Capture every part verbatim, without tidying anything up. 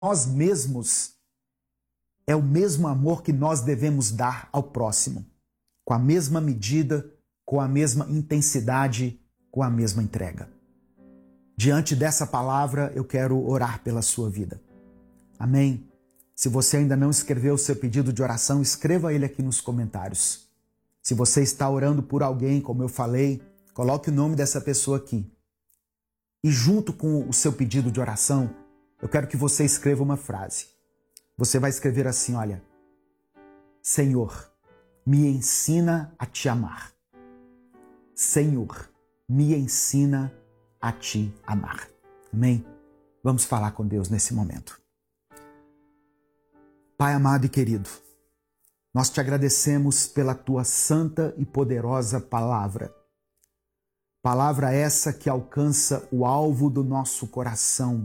nós mesmos é o mesmo amor que nós devemos dar ao próximo, com a mesma medida, com a mesma intensidade, com a mesma entrega. Diante dessa palavra, eu quero orar pela sua vida. Amém? Se você ainda não escreveu o seu pedido de oração, escreva ele aqui nos comentários. Se você está orando por alguém, como eu falei, coloque o nome dessa pessoa aqui. E junto com o seu pedido de oração, eu quero que você escreva uma frase. Você vai escrever assim, olha: Senhor, me ensina a te amar. Senhor, me ensina a te amar. Amém? Vamos falar com Deus nesse momento. Pai amado e querido, nós te agradecemos pela tua santa e poderosa palavra. Palavra essa que alcança o alvo do nosso coração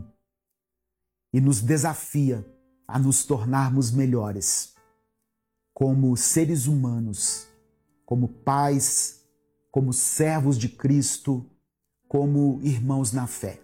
e nos desafia a nos tornarmos melhores, como seres humanos, como pais, como servos de Cristo, como irmãos na fé.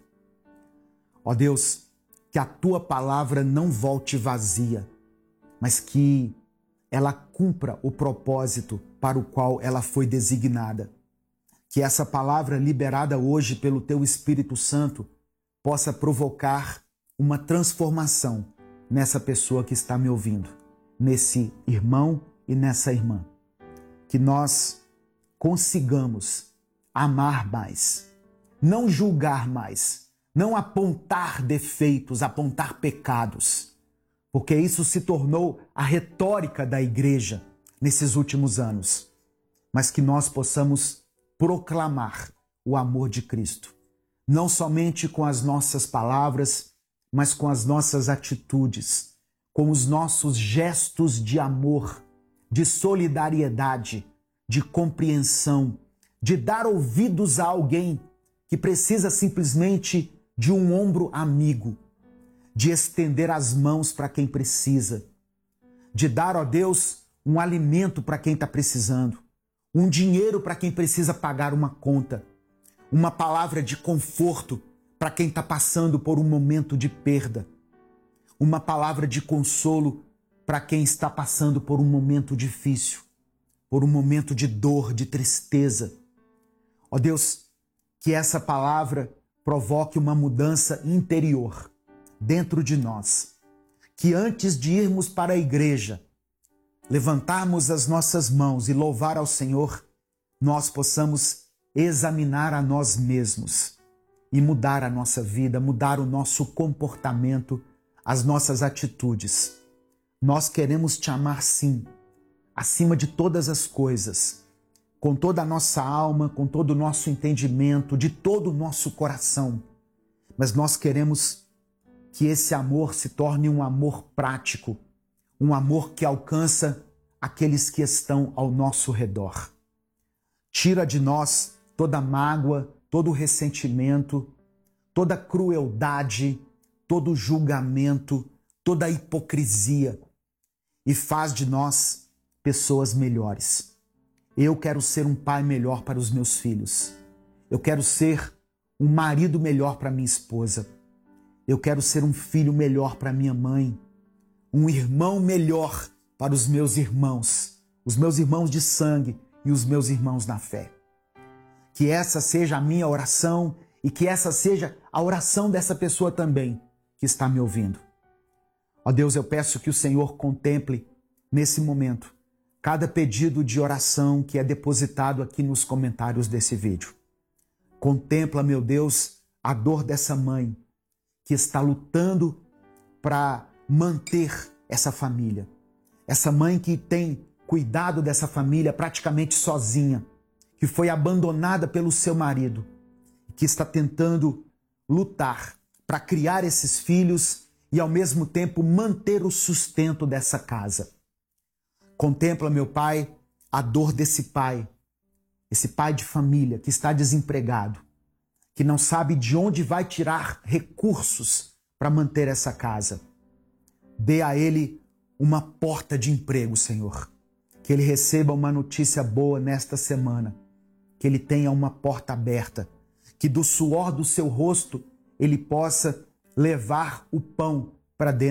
Ó Deus, que a tua palavra não volte vazia, mas que ela cumpra o propósito para o qual ela foi designada. Que essa palavra liberada hoje pelo teu Espírito Santo possa provocar uma transformação nessa pessoa que está me ouvindo, nesse irmão e nessa irmã. Que nós consigamos amar mais, não julgar mais, não apontar defeitos, apontar pecados, porque isso se tornou a retórica da igreja nesses últimos anos, mas que nós possamos proclamar o amor de Cristo, não somente com as nossas palavras, mas com as nossas atitudes, com os nossos gestos de amor, de solidariedade, de compreensão, de dar ouvidos a alguém que precisa simplesmente de um ombro amigo, de estender as mãos para quem precisa, de dar, ó Deus, um alimento para quem está precisando, um dinheiro para quem precisa pagar uma conta, uma palavra de conforto para quem está passando por um momento de perda, uma palavra de consolo para quem está passando por um momento difícil, por um momento de dor, de tristeza. Ó Deus, que essa palavra provoque uma mudança interior dentro de nós, que antes de irmos para a igreja, levantarmos as nossas mãos e louvar ao Senhor, nós possamos examinar a nós mesmos e mudar a nossa vida, mudar o nosso comportamento, as nossas atitudes. Nós queremos te amar sim, acima de todas as coisas, com toda a nossa alma, com todo o nosso entendimento, de todo o nosso coração. Mas nós queremos que esse amor se torne um amor prático, um amor que alcança aqueles que estão ao nosso redor. Tira de nós toda mágoa, todo ressentimento, toda crueldade, todo julgamento, toda hipocrisia e faz de nós pessoas melhores. Eu quero ser um pai melhor para os meus filhos. Eu quero ser um marido melhor para minha esposa. Eu quero ser um filho melhor para minha mãe, um irmão melhor para os meus irmãos, os meus irmãos de sangue e os meus irmãos na fé. Que essa seja a minha oração e que essa seja a oração dessa pessoa também que está me ouvindo. Ó Deus, eu peço que o Senhor contemple nesse momento cada pedido de oração que é depositado aqui nos comentários desse vídeo. Contempla, meu Deus, a dor dessa mãe que está lutando para manter essa família. Essa mãe que tem cuidado dessa família praticamente sozinha, que foi abandonada pelo seu marido, que está tentando lutar para criar esses filhos e ao mesmo tempo manter o sustento dessa casa. Contempla, meu Pai, a dor desse pai, esse pai de família que está desempregado, que não sabe de onde vai tirar recursos para manter essa casa. Dê a ele uma porta de emprego, Senhor. Que ele receba uma notícia boa nesta semana. Que ele tenha uma porta aberta. Que do suor do seu rosto ele possa levar o pão para dentro